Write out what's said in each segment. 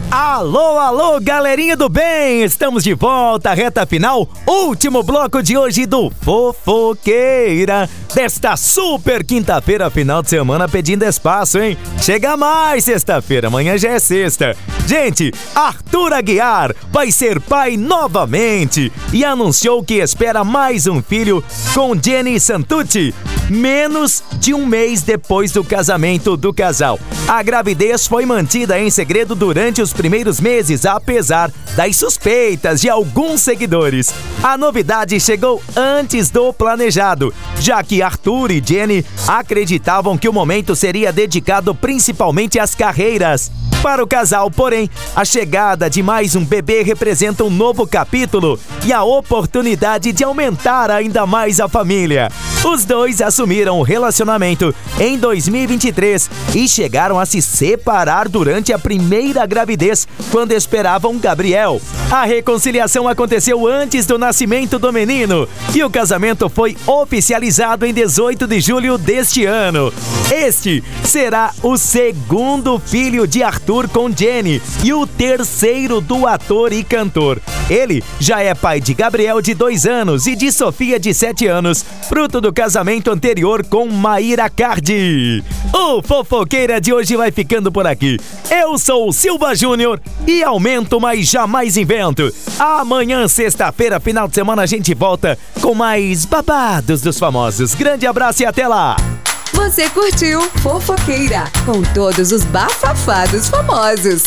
Alô, alô, galerinha do bem! Estamos de volta, reta final, último bloco de hoje do Fofoqueira, desta super quinta-feira, final de semana, pedindo espaço, hein? Chega mais sexta-feira, amanhã já é sexta. Gente, Arthur Aguiar vai ser pai novamente e anunciou que espera mais um filho com Jenny Santucci, menos de um mês depois do casamento do casal. A gravidez foi mantida em segredo durante os primeiros meses, apesar das suspeitas de alguns seguidores. A novidade chegou antes do planejado, já que Arthur e Jenny acreditavam que o momento seria dedicado principalmente às carreiras. Para o casal, porém, a chegada de mais um bebê representa um novo capítulo e a oportunidade de aumentar ainda mais a família. Os dois assumiram o relacionamento em 2023 e chegaram a se separar durante a primeira gravidez, quando esperavam Gabriel. A reconciliação aconteceu antes do nascimento do menino e o casamento foi oficializado em 18 de julho deste ano. Este será o segundo filho de Arthur com Jenny e o terceiro do ator e cantor. Ele já é pai de Gabriel, de 2 anos, e de Sofia, de 7 anos, fruto do casamento anterior com Maíra Cardi. O Fofoqueira de hoje vai ficando por aqui. Eu sou o Silva Júnior e aumento, mas jamais invento. Amanhã, sexta-feira, final de semana, a gente volta com mais babados dos famosos. Grande abraço e até lá! Você curtiu Fofoqueira, com todos os bafafados famosos.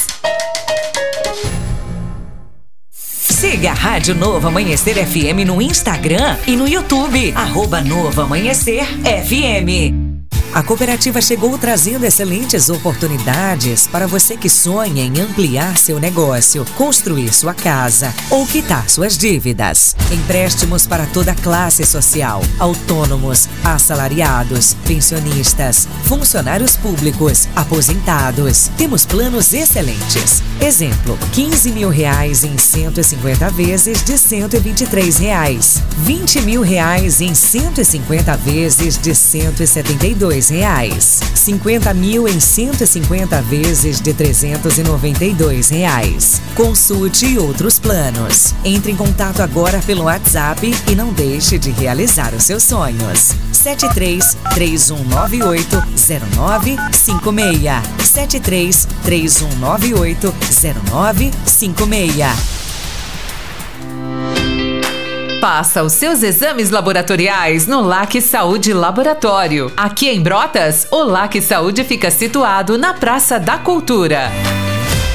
Siga a Rádio Novo Amanhecer FM no Instagram e no YouTube, @Novo Amanhecer FM. A cooperativa chegou trazendo excelentes oportunidades para você que sonha em ampliar seu negócio, construir sua casa ou quitar suas dívidas. Empréstimos para toda classe social, autônomos, assalariados, pensionistas, funcionários públicos, aposentados. Temos planos excelentes. Exemplo, R$15 mil em 150 vezes de R$123, R$20 mil em 150 vezes de R$172, R$50 mil em 150 vezes de R$392. Consulte outros planos. Entre em contato agora pelo WhatsApp e não deixe de realizar os seus sonhos. 73-3198-0956. 73-3198-0956. Faça os seus exames laboratoriais no LAC Saúde Laboratório. Aqui em Brotas, o LAC Saúde fica situado na Praça da Cultura.